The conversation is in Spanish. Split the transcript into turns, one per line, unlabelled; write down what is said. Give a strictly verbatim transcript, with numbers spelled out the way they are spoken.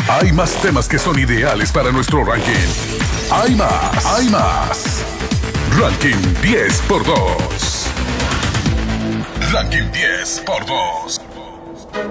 Hay más temas que son ideales para nuestro ranking. Hay más, hay más. Ranking diez por dos. Ranking diez por dos.